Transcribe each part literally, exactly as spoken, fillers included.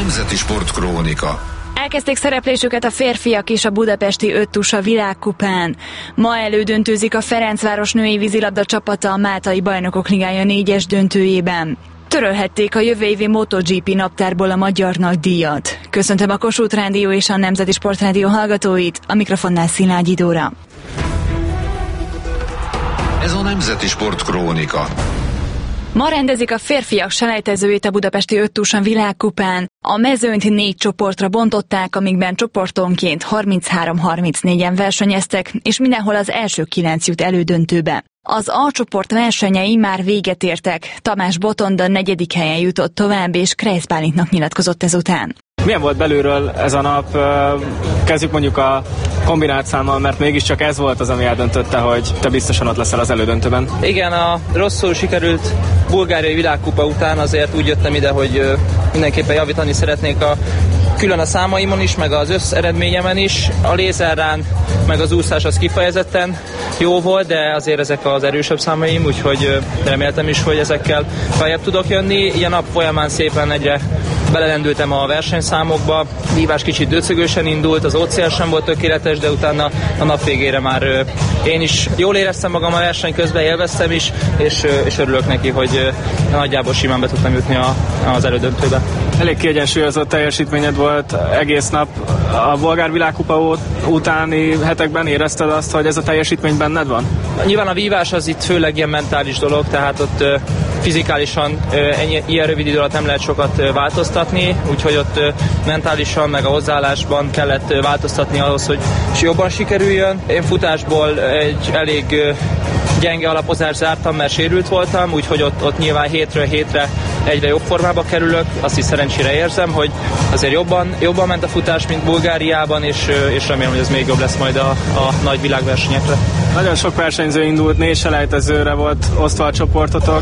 Nemzeti Sportkrónika. Elkezdték szereplésüket a férfiak is a budapesti öttusa világkupán. Ma elődöntőzik a Ferencváros női vízilabda csapata a Máltai Bajnokok Ligája négyes döntőjében. Törölhették a jövő évi MotoGP naptárból a magyar nagydíjat. Köszöntöm a Kossuth Rádió és a Nemzeti Sportrádió hallgatóit, a mikrofonnál Szilágyi Dóra. Ez a Nemzeti Sportkrónika. Ma rendezik a férfiak selejtezőjét a budapesti öttusa világkupán. A mezőnyt négy csoportra bontották, amikben csoportonként harminchárom harmincnégyen versenyeztek, és mindenhol az első kilenc jut elődöntőbe. Az A csoport versenyei már véget értek. Tamás Botonda negyedik helyen jutott tovább, és Krejsz Bálintnak nyilatkozott ezután. Milyen volt belülről ez a nap? Kezdjük mondjuk a kombinált számmal, mert mégiscsak ez volt az, ami eldöntötte, hogy te biztosan ott leszel az elődöntőben. Igen, a rosszul sikerült bulgáriai világkupa után azért úgy jöttem ide, hogy mindenképpen javítani szeretnék a külön a számaimon is, meg az összeredményemen is. A lézerrán, meg az úszás az kifejezetten jó volt, de azért ezek az erősebb számaim, úgyhogy reméltem is, hogy ezekkel feljebb tudok jönni. Ilyen nap folyamán szépen egyre belelendültem a versenyszámokba, vívás kicsit döcögősen indult, az óceán sem volt tökéletes, de utána a nap végére már én is jól éreztem magam a verseny közben, élveztem is, és, és örülök neki, hogy nagyjából simán be tudtam jutni a, az elődöntőbe. Elég kiegyensúlyozott teljesítményed volt egész nap. A bolgár világkupa utáni hetekben érezted azt, hogy ez a teljesítmény benned van? Nyilván a vívás az itt főleg ilyen mentális dolog, tehát ott fizikálisan ennyi, ilyen rövid idő alatt nem lehet sokat változtatni, úgyhogy ott mentálisan meg a hozzáállásban kellett változtatni ahhoz, hogy jobban sikerüljön. Én futásból egy elég gyenge alapozást zártam, mert sérült voltam, úgyhogy ott, ott nyilván hétről hétre egyre jobb formába kerülök. Azt is szerencsére érzem, hogy azért jobban, jobban ment a futás, mint Bulgáriában, és, és remélem, hogy ez még jobb lesz majd a, a nagy világversenyekre. Nagyon sok versenyző indult, négy selejtezőre volt osztva a csoportotok.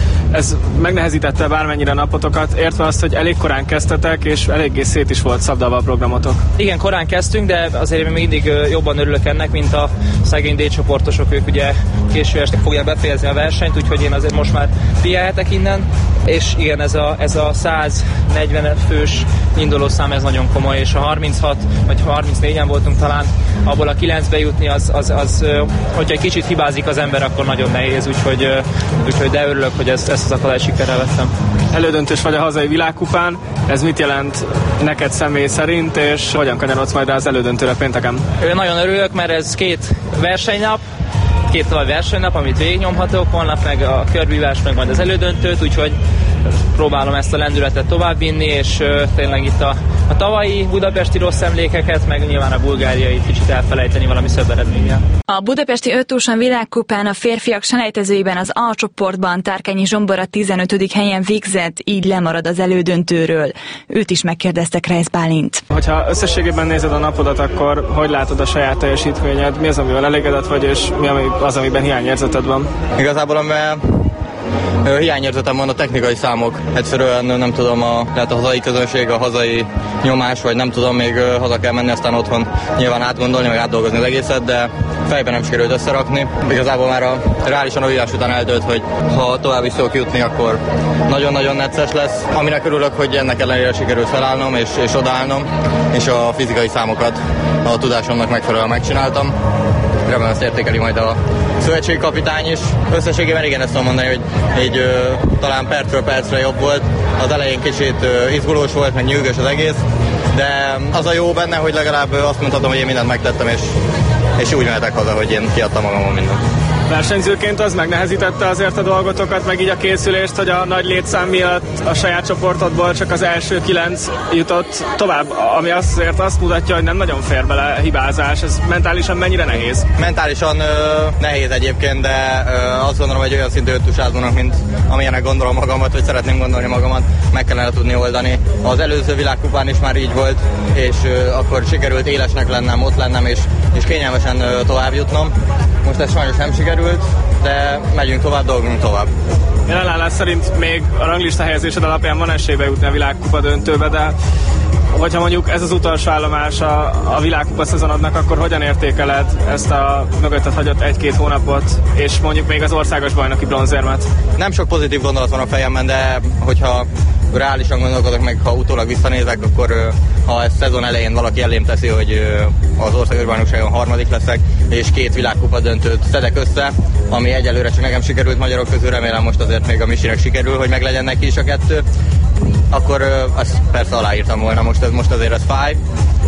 Ez megnehezítette bármennyire napotokat, értve azt, hogy elég korán kezdtetek, és eléggé szét is volt szabdalva a programotok. Igen, korán kezdtünk, de azért én még mindig jobban örülök ennek, mint a szegény D-csoportosok, ők ugye késő este fogják befejezni a versenyt, úgyhogy én azért most már pihenhetek innen, és igen, ez a, ez a száznegyven fős indulószám, ez nagyon komoly, és a harminchat vagy harmincnégyen voltunk talán, abból a kilencbe jutni, az, az, az hogyha egy kicsit hibázik az ember, akkor nagyon nehéz, úgyhogy, úgyhogy de örülök, hogy ezt, ezt az akadályt sikerrel vettem. Elődöntős vagy a hazai világkupán, ez mit jelent neked személy szerint, és hogyan kanyarodsz majd rá az elődöntőre pénteken? Nagyon örülök, mert ez két versenynap, két további versenynap, amit végignyomhatok, holnap meg a körvívás, meg majd az elődöntőt, úgyhogy próbálom ezt a lendületet továbbvinni, és uh, tényleg itt a, a tavalyi budapesti rossz emlékeket, meg nyilván a bulgáriai kicsit elfelejteni valami szebb eredménnyel. A budapesti öttusa világkupán a férfiak selejtezőiben az A csoportban Tárkányi Zsombor a tizenötödik helyen végzett, így lemarad az elődöntőről. Őt is megkérdezte Krejsz Bálint. Hogyha összességében nézed a napodat, akkor hogy látod a saját teljesítményed? Mi az, amivel elégedett vagy, és mi az, amiben hiányérzeted van? Igazából, amivel hiányérzetem van a technikai számok. Egyszerűen nem tudom, a, lehet a hazai közönség, a hazai nyomás, vagy nem tudom, még haza kell menni, aztán otthon nyilván átgondolni, meg átdolgozni az egészet, de fejben nem sikerült összerakni. Igazából már a reálisan a vívás után eldőlt, hogy ha tovább is tudok jutni, akkor nagyon-nagyon necces lesz. Aminek örülök, hogy ennek ellenére sikerült felállnom és, és odaállnom, és a fizikai számokat a tudásomnak megfelelően megcsináltam. Remélem ezt értékeli majd a szövetségkapitány is. Összességében igen, ezt tudom mondani, hogy így ö, talán percről percre jobb volt. Az elején kicsit ö, izgulós volt, meg nyűgös az egész, de az a jó benne, hogy legalább azt mondhatom, hogy én mindent megtettem, és, és úgy mehetek haza, hogy én kiadtam magamon mindent. Versenyzőként az megnehezítette azért a dolgotokat, meg így a készülést, hogy a nagy létszám miatt a saját csoportodból csak az első kilenc jutott tovább, ami azért azt mutatja, hogy nem nagyon fér bele hibázás. Ez mentálisan mennyire nehéz? Mentálisan ö, nehéz egyébként, de ö, azt gondolom, hogy olyan szintű öttusázónak, mint amilyenek gondolom magamat, vagy szeretném gondolni magamat, meg kellene tudni oldani. Az előző világkupán is már így volt, és ö, akkor sikerült élesnek lennem, ott lennem, és, és kényelmesen ö, tovább jutnom. Most ez sajnos nem sikerült, de megyünk tovább, dolgunk tovább. Jelenállás szerint még a ranglista helyezésed alapján van esélybe jutni a világkupa döntőbe, de hogyha mondjuk ez az utolsó állomás a, a világkupa szezonodnak, akkor hogyan értékeled ezt a mögötted hagyott egy-két hónapot, és mondjuk még az országos bajnoki bronzérmet? Nem sok pozitív gondolat van a fejemben, de hogyha reálisan gondolkodok meg, ha utólag visszanézek, akkor ha a szezon elején valaki elém teszi, hogy az országos bajnokságon harmadik leszek, és két világkupa döntőt szedek össze, ami egyelőre csak nekem sikerült magyarok közül, remélem most azért még a Misinek sikerül, hogy meglegyen neki is a kettő, akkor azt persze aláírtam volna, most, ez, most azért ez fáj,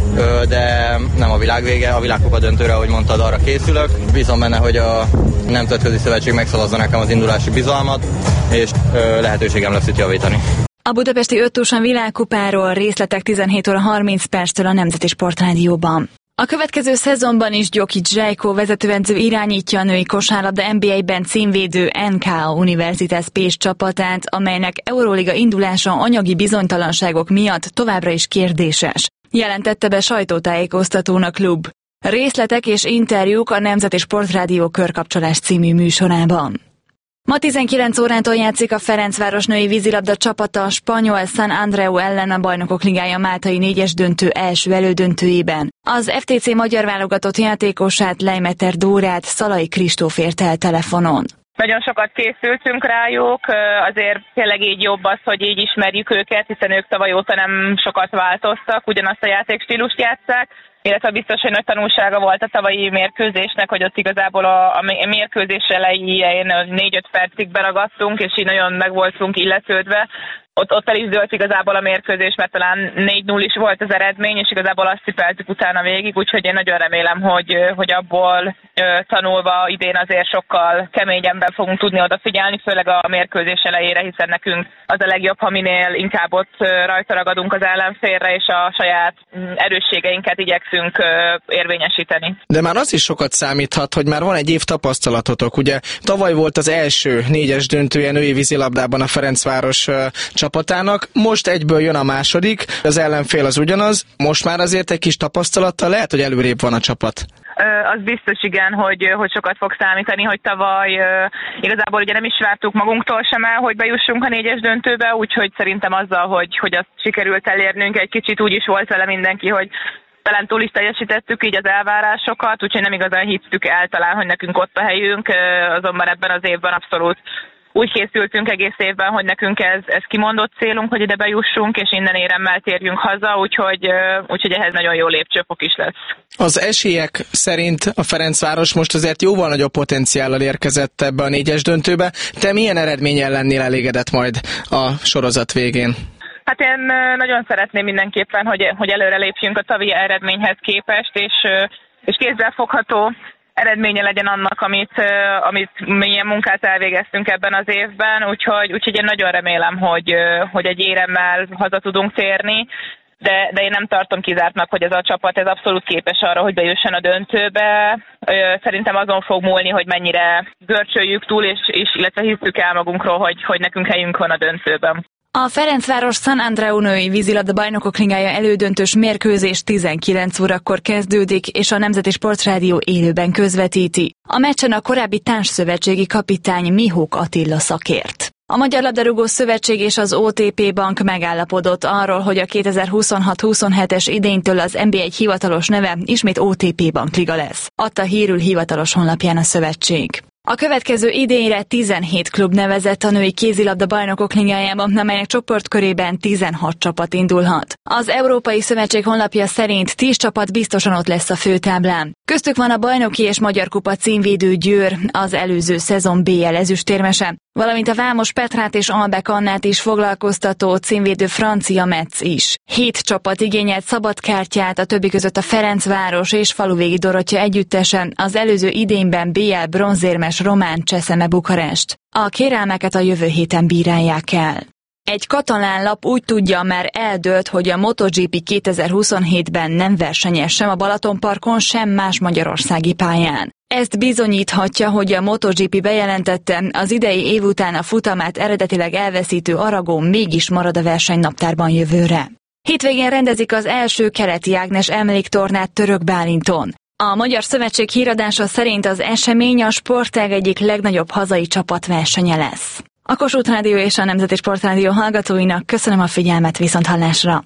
de nem a világ vége, a világkupa döntőre, ahogy mondtad, arra készülök. Bízom benne, hogy a Nemzetközi Szövetség megszavazza nekem az indulási bizalmat, és lehetőségem lesz itt javítani. A budapesti öttúsan világkupáról részletek tizenhét óra harminc perctől a Nemzeti Sportrádióban. A következő szezonban is Gyokic Zsejko vezetőedző irányítja a női kosárlabda en bé á-ben címvédő en ká á Universitas Pécs csapatát, amelynek Euróliga indulása anyagi bizonytalanságok miatt továbbra is kérdéses, jelentette be sajtótájékoztatón a klub. Részletek és interjúk a Nemzeti Sportrádió Körkapcsolás című műsorában. Ma tizenkilenc órától játszik a Ferencváros női vízilabda csapata a spanyol San Andreu ellen a Bajnokok Ligája máltai négyes döntő első elődöntőjében. Az ef té cé magyar válogatott játékosát, Leimeter Dórát Szalai Kristóf ért el telefonon. Nagyon sokat készültünk rájuk, azért tényleg így jobb az, hogy így ismerjük őket, hiszen ők tavaly óta nem sokat változtak, ugyanazt a játékstílust játsszák, illetve biztos, hogy nagy tanulsága volt a tavalyi mérkőzésnek, hogy ott igazából a, a mérkőzés elején négy-öt percig beragadtunk, és így nagyon meg voltunk illetődve. Ott, ott el is dőlt igazából a mérkőzés, mert talán négy null is volt az eredmény, és igazából azt cipeltük utána végig, úgyhogy én nagyon remélem, hogy, hogy abból tanulva idén azért sokkal keményebben fogunk tudni odafigyelni, főleg a mérkőzés elejére, hiszen nekünk az a legjobb, ha minél inkább ott rajta ragadunk az ellenfélre, és a saját erősségeinket igyekszünk érvényesíteni. De már az is sokat számíthat, hogy már van egy év tapasztalatotok. Ugye tavaly volt az első négyes döntője női vízilabdában a Ferencváros csapatának, most egyből jön a második, az ellenfél az ugyanaz, most már azért egy kis tapasztalattal lehet, hogy előrébb van a csapat. Az biztos igen, hogy, hogy sokat fog számítani, hogy tavaly igazából ugye nem is vártuk magunktól sem el, hogy bejussunk a négyes döntőbe, úgyhogy szerintem azzal, hogy, hogy azt sikerült elérnünk, egy kicsit úgy is volt vele mindenki, hogy talán túl is teljesítettük így az elvárásokat, úgyhogy nem igazán hittük el talán, hogy nekünk ott a helyünk, azonban ebben az évben abszolút úgy készültünk egész évben, hogy nekünk ez, ez kimondott célunk, hogy ide bejussunk, és innen éremmel térjünk haza, úgyhogy, úgyhogy ehhez nagyon jó lépcsőfok is lesz. Az esélyek szerint a Ferencváros most azért jóval nagyobb potenciállal érkezett ebbe a négyes döntőbe. Te milyen eredménnyel lennél elégedett majd a sorozat végén? Hát én nagyon szeretném mindenképpen, hogy, hogy előre lépjünk a tavalyi eredményhez képest, és, és kézzelfogható eredménye legyen annak, amit, amit milyen munkát elvégeztünk ebben az évben, úgyhogy, úgyhogy én nagyon remélem, hogy, hogy egy éremmel haza tudunk térni, de, de én nem tartom kizártnak, hogy ez a csapat ez abszolút képes arra, hogy bejusson a döntőbe. Szerintem azon fog múlni, hogy mennyire görcsöljük túl, és, és illetve hiszük el magunkról, hogy, hogy nekünk helyünk van a döntőben. A Ferencváros San Andreu női vízilabda Bajnokok Ligája elődöntős mérkőzés tizenkilenc órakor kezdődik, és a Nemzeti Sportrádió élőben közvetíti. A meccsen a korábbi társszövetségi kapitány Mihók Attila szakért. A Magyar Labdarúgó Szövetség és az o té pé Bank megállapodott arról, hogy a kétezer-huszonhat huszonhetes idénytől az en bé egy hivatalos neve ismét o té pé Bank Liga lesz, adta hírül hivatalos honlapján a szövetség. A következő idényre tizenhét klub nevezett a női kézilabda Bajnokok Ligájában, amelynek csoportkörében tizenhat csapat indulhat. Az Európai Szövetség honlapja szerint tíz csapat biztosan ott lesz a főtáblán. Köztük van a bajnoki és magyar kupa címvédő Győr, az előző szezon bé el ezüstérmese, valamint a Vámos Petrát és Albek Annát is foglalkoztató címvédő francia Metz is. Hét csapat igényelt szabadkártyát, a többi között a Ferencváros és Faluvégi Dorottya együttesen, az előző idényben bé el bronzérmes Román Cseszeme Bukarest. A kérelmeket a jövő héten bírálják el. Egy katalán lap úgy tudja, már eldőlt, hogy a MotoGP kétezer-huszonhétben nem versenyez sem a Balatonparkon, sem más magyarországi pályán. Ezt bizonyíthatja, hogy a MotoGP bejelentette, az idei év után a futamát eredetileg elveszítő Aragon mégis marad a versenynaptárban jövőre. Hétvégén rendezik az első Keleti Ágnes emléktornát Török Bálinton. A Magyar Szövetség híradása szerint az esemény a sportág egyik legnagyobb hazai csapatversenye lesz. A Kossuth Rádió és a Nemzeti Sportrádió hallgatóinak köszönöm a figyelmet, viszonthallásra!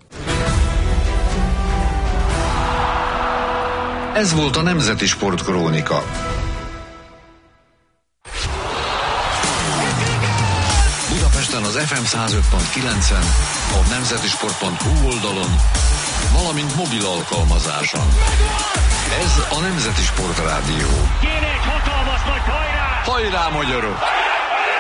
Ez volt a Nemzeti Sportkrónika. Budapesten az ef em száz öt pont kilencen, a nemzetisport pont hu oldalon, valamint mobil alkalmazáson. Ez a Nemzeti Sport Rádió. Kéne egy hatalmas nagy hajrá! Hajrá, magyarok!